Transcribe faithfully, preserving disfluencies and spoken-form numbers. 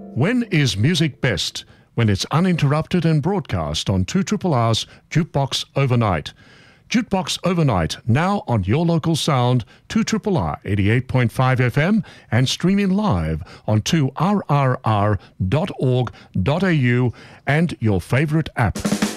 When is music best? When it's uninterrupted and broadcast on two R R's Jukebox Overnight. Jukebox Overnight, now on your local sound, two R R eighty-eight point five F M and streaming live on two R R R dot org dot A U and your favorite app.